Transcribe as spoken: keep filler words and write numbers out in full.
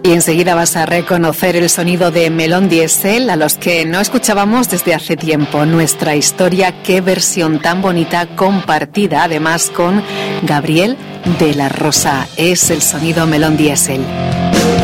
Y enseguida vas a reconocer el sonido de Melón Diesel, a los que no escuchábamos desde hace tiempo. Nuestra historia, qué versión tan bonita, compartida además con Gabriel de la Rosa. Es el sonido Melón Diesel.